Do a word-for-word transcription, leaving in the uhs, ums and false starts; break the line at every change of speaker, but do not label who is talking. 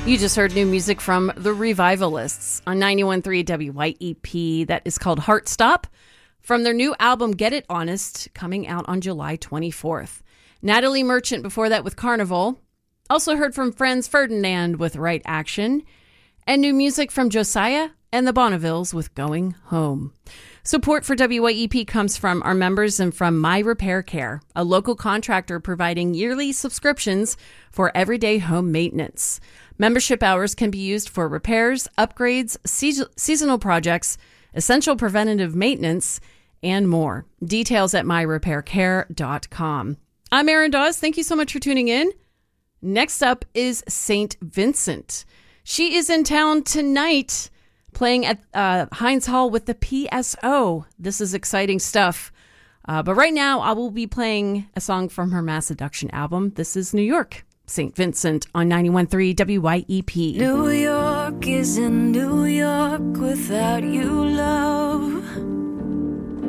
You just heard new music from The Revivalists on ninety-one point three W Y E P that is called Heart Stop from their new album Get It Honest, coming out on July twenty-fourth. Natalie Merchant before that with Carnival. Also heard from Franz Ferdinand with Right Action. And new music from Josiah and the Bonnevilles with Going Home. Support for W Y E P comes from our members and from My Repair Care, a local contractor providing yearly subscriptions for everyday home maintenance. Membership hours can be used for repairs, upgrades, se- seasonal projects, essential preventative maintenance, and more. Details at my repair care dot com. I'm Erin Dawes. Thank you so much for tuning in. Next up is Saint Vincent. She is in town tonight playing at uh, Heinz Hall with the P S O. This is exciting stuff. Uh, but right now, I will be playing a song from her Mass Seduction album. This is New York. Saint Vincent on ninety-one point three W Y E P.
New York isn't New York without you, love.